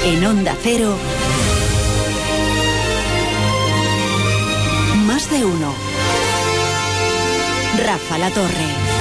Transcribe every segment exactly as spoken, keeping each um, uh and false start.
En Onda Cero, Más de Uno. Rafa La Torre.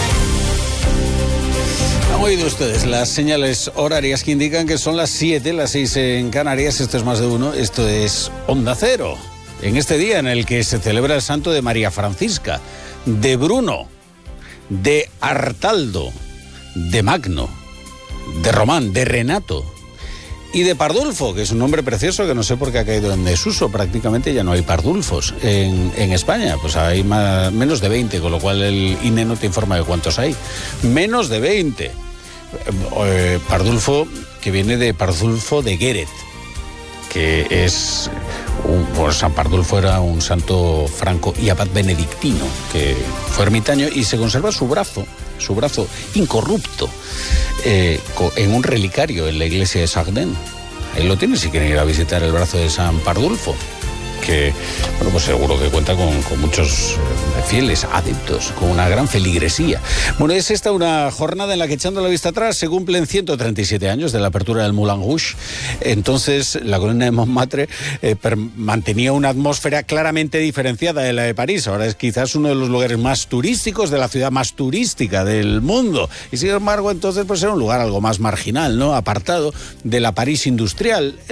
Han oído ustedes las señales horarias que indican que son las siete, las seis en Canarias. Esto es Más de Uno, esto es Onda Cero. En este día en el que se celebra el santo de María Francisca, de Bruno, de Artaldo, de Magno, de Román, de Renato y de Pardulfo, que es un nombre precioso que no sé por qué ha caído en desuso. Prácticamente ya no hay Pardulfos en, en España, pues hay más, menos de veinte, con lo cual el I N E no te informa de cuántos hay. Menos de veinte. Eh, Pardulfo, que viene de Pardulfo de Guéret, que es... Un, pues San Pardulfo era un santo franco y abad benedictino, que fue ermitaño y se conserva su brazo, su brazo incorrupto, eh, en un relicario en la iglesia de Sardén. Ahí lo tienen si quieren ir a visitar el brazo de San Pardulfo, que, bueno, pues seguro que cuenta con, con muchos fieles adeptos, con una gran feligresía. Bueno, es esta una jornada en la que, echando la vista atrás, se cumplen ciento treinta y siete años de la apertura del Moulin Rouge. Entonces, la colina de Montmartre eh, per, mantenía una atmósfera claramente diferenciada de la de París. Ahora es quizás uno de los lugares más turísticos, de la ciudad más turística del mundo. Y sin embargo, entonces, pues era un lugar algo más marginal, ¿no? Apartado de la París industrial.